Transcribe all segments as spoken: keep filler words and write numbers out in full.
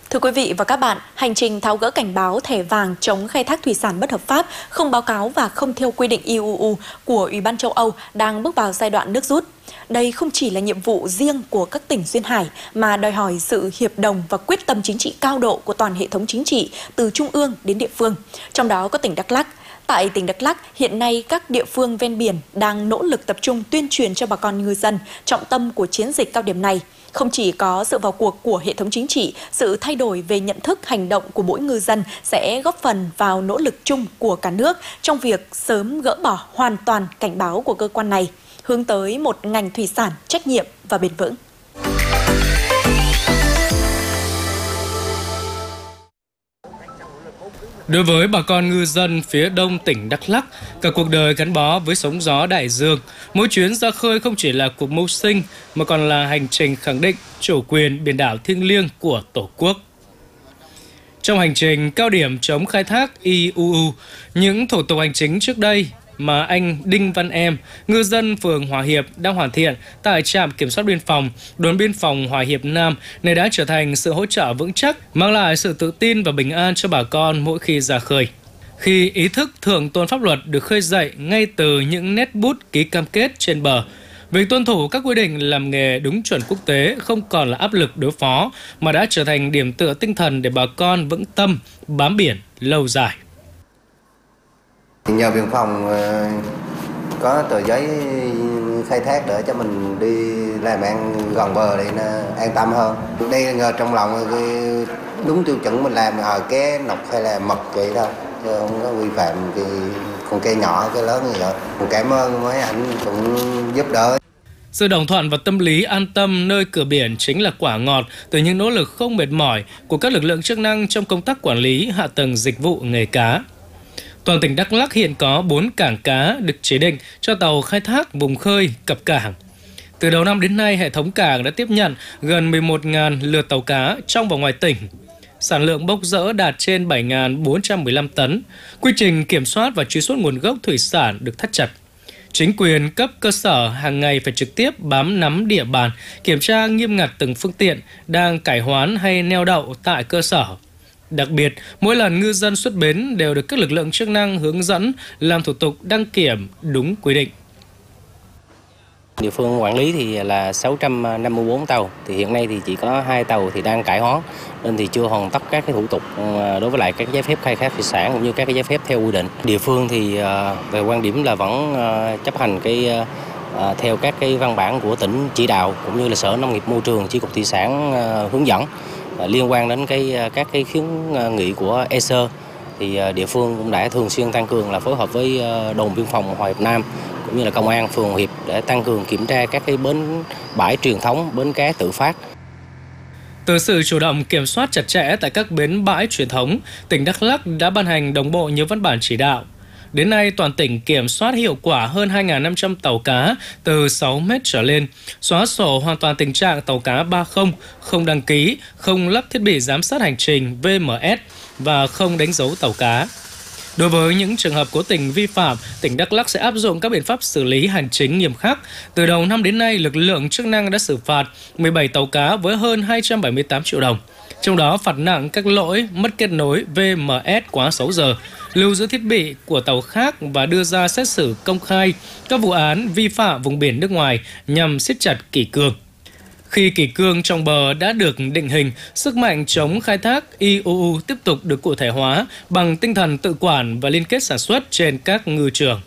Thưa quý vị và các bạn, hành trình tháo gỡ cảnh báo thẻ vàng chống khai thác thủy sản bất hợp pháp, không báo cáo và không theo quy định e u của Ủy ban châu Âu đang bước vào giai đoạn nước rút. Đây không chỉ là nhiệm vụ riêng của các tỉnh duyên hải mà đòi hỏi sự hiệp đồng và quyết tâm chính trị cao độ của toàn hệ thống chính trị từ trung ương đến địa phương, trong đó có tỉnh Đắk Lắk. Tại tỉnh Đắk Lắk, hiện nay các địa phương ven biển đang nỗ lực tập trung tuyên truyền cho bà con ngư dân. Trọng tâm của chiến dịch cao điểm này không chỉ có sự vào cuộc của hệ thống chính trị, sự thay đổi về nhận thức hành động của mỗi ngư dân sẽ góp phần vào nỗ lực chung của cả nước trong việc sớm gỡ bỏ hoàn toàn cảnh báo của cơ quan này, hướng tới một ngành thủy sản trách nhiệm và bền vững. Đối với bà con ngư dân phía đông tỉnh Đắk Lắk, cả cuộc đời gắn bó với sóng gió đại dương, mỗi chuyến ra khơi không chỉ là cuộc mưu sinh mà còn là hành trình khẳng định chủ quyền biển đảo thiêng liêng của Tổ quốc. Trong hành trình cao điểm chống khai thác e u u, những thủ tục hành chính trước đây mà anh Đinh Văn Em, ngư dân phường Hòa Hiệp đang hoàn thiện tại trạm kiểm soát biên phòng, đồn biên phòng Hòa Hiệp Nam này đã trở thành sự hỗ trợ vững chắc, mang lại sự tự tin và bình an cho bà con mỗi khi ra khơi. Khi ý thức thượng tôn pháp luật được khơi dậy ngay từ những nét bút ký cam kết trên bờ, việc tuân thủ các quy định làm nghề đúng chuẩn quốc tế không còn là áp lực đối phó mà đã trở thành điểm tựa tinh thần để bà con vững tâm bám biển lâu dài. Nhờ biên phòng có tờ giấy khai thác để cho mình đi làm ăn gần bờ để nó an tâm hơn. Đây ngờ trong lòng đúng tiêu chuẩn mình làm ở cái nọc hay là mật vậy thôi, chứ không có vi phạm thì con cây nhỏ cái lớn như vậy. Cảm ơn mấy anh cũng giúp đỡ. Sự đồng thuận và tâm lý an tâm nơi cửa biển chính là quả ngọt từ những nỗ lực không mệt mỏi của các lực lượng chức năng trong công tác quản lý hạ tầng dịch vụ nghề cá. Toàn tỉnh Đắk Lắk hiện có bốn cảng cá được chỉ định cho tàu khai thác vùng khơi cập cảng. Từ đầu năm đến nay, hệ thống cảng đã tiếp nhận gần mười một nghìn lượt tàu cá trong và ngoài tỉnh. Sản lượng bốc dỡ đạt trên bảy nghìn bốn trăm mười lăm tấn. Quy trình kiểm soát và truy xuất nguồn gốc thủy sản được thắt chặt. Chính quyền cấp cơ sở hàng ngày phải trực tiếp bám nắm địa bàn, kiểm tra nghiêm ngặt từng phương tiện đang cải hoán hay neo đậu tại cơ sở. Đặc biệt, mỗi lần ngư dân xuất bến đều được các lực lượng chức năng hướng dẫn làm thủ tục đăng kiểm đúng quy định. Địa phương quản lý thì là sáu trăm năm mươi tư tàu, thì hiện nay thì chỉ có hai tàu thì đang cải hoán nên thì chưa hoàn tất các cái thủ tục đối với lại các giấy phép khai thác thủy sản cũng như các cái giấy phép theo quy định. Địa phương thì về quan điểm là vẫn chấp hành cái theo các cái văn bản của tỉnh chỉ đạo cũng như là Sở Nông nghiệp Môi trường, Chi cục Thủy sản hướng dẫn. Liên quan đến cái các cái khuyến nghị của e xê e thì địa phương cũng đã thường xuyên tăng cường là phối hợp với đồn biên phòng Hòa Hiệp Nam cũng như là công an phường Hòa Hiệp để tăng cường kiểm tra các cái bến bãi truyền thống, bến cá tự phát. Từ sự chủ động kiểm soát chặt chẽ tại các bến bãi truyền thống, tỉnh Đắk Lắk đã ban hành đồng bộ nhiều văn bản chỉ đạo. Đến nay, toàn tỉnh kiểm soát hiệu quả hơn hai nghìn năm trăm tàu cá từ sáu mét trở lên, xóa sổ hoàn toàn tình trạng tàu cá ba không, không đăng ký, không lắp thiết bị giám sát hành trình vê em ét và không đánh dấu tàu cá. Đối với những trường hợp cố tình vi phạm, tỉnh Đắk Lắk sẽ áp dụng các biện pháp xử lý hành chính nghiêm khắc. Từ đầu năm đến nay, lực lượng chức năng đã xử phạt mười bảy tàu cá với hơn hai trăm bảy mươi tám triệu đồng. Trong đó phạt nặng các lỗi mất kết nối vê em ét quá sáu giờ, lưu giữ thiết bị của tàu khác và đưa ra xét xử công khai các vụ án vi phạm vùng biển nước ngoài nhằm siết chặt kỷ cương. Khi kỷ cương trong bờ đã được định hình, sức mạnh chống khai thác e u u tiếp tục được cụ thể hóa bằng tinh thần tự quản và liên kết sản xuất trên các ngư trường.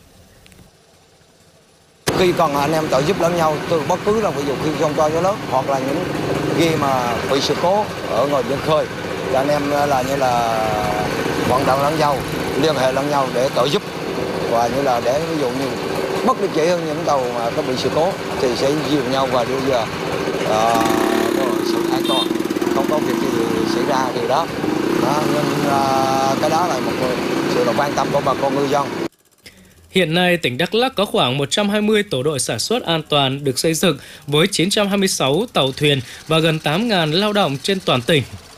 Khi còn anh em tự giúp lẫn nhau từ bất cứ là ví dụ khi không cho gió lớn hoặc là những khi mà bị sự cố ở ngoài biển khơi, thì anh em là như là vận động lẫn nhau, liên hệ lẫn nhau để tự giúp và như là để ví dụ như bất đắc dĩ hơn những tàu mà có bị sự cố thì sẽ dìu nhau và đưa giờ uh, sự an toàn, không có việc gì xảy ra điều đó. đó nên uh, cái đó là một sự là quan tâm của bà con ngư dân. Hiện nay, tỉnh Đắk Lắk có khoảng một trăm hai mươi tổ đội sản xuất an toàn được xây dựng với chín trăm hai mươi sáu tàu thuyền và gần tám nghìn lao động trên toàn tỉnh.